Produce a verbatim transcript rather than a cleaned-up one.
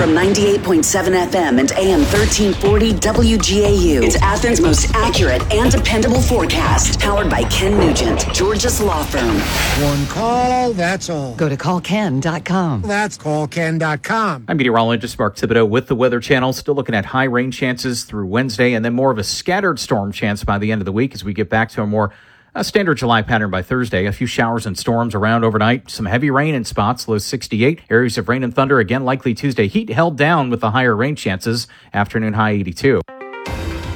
From ninety-eight point seven F M and A M thirteen forty W G A U. It's Athens' most accurate and dependable forecast. Powered by Ken Nugent, Georgia's law firm. One call, that's all. Go to call ken dot com. That's call ken dot com. I'm meteorologist Mark Thibodeau with the Weather Channel. Still looking at high rain chances through Wednesday and then more of a scattered storm chance by the end of the week as we get back to a more A standard July pattern by Thursday. A few showers and storms around overnight. Some heavy rain in spots, low sixty-eight. Areas of rain and thunder again likely Tuesday. Heat held down with the higher rain chances. Afternoon high eighty-two.